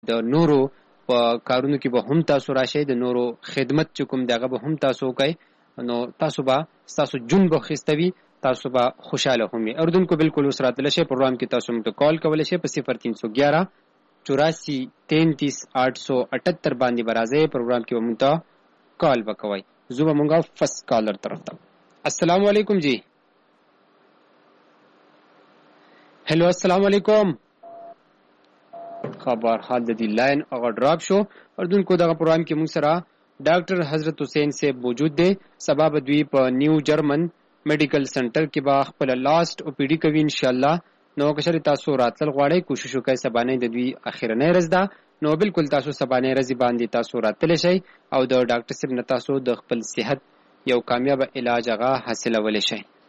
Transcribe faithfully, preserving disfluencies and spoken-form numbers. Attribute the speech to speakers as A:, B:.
A: د نورو په کارونو کې به هم تاسو راشئ، د نورو خدمت چې کوم دغه به هم تاسو وکئ، نو تاسو به تاسو جون به خستوي، تاسو به خوشاله هم وي. اردوونکو بالکل اوس راتلی شئ پروګرام کې تاسو موږ ته کال کولی شئ په صفر تین سو ګیارہ چوراسی تینتیس آٹھ سو اٹھتر باندې به راځئ، پروګرام کې به موږ ته کال به کوئ. زه به موږ فرست کالر طرف ته. السلام علیکم جی. هلو السلام علیکم. خبر حال د دې لاین هغه ډراپ شو. اردوونکو دغه پروګرام کې موږ سره ډاکټر حضرت حسین صاحب موجود دی. سبا به دوی په نیو جرمن میډیکل سنټر کې به خپل لاست او پی ډي کوي ان شاء الله. نو که چېرې تاسو راتلل غواړئ کوشش وکړئ، سبانۍ د دوی اخرنۍ ورځ ده، نو بالکل تاسو سبانۍ ورځې باندې تاسو راتلی شئ او د ډاکټر صاحب نه تاسو د خپل صحت یو کامیابه علاج هغه حاصلولی شئ.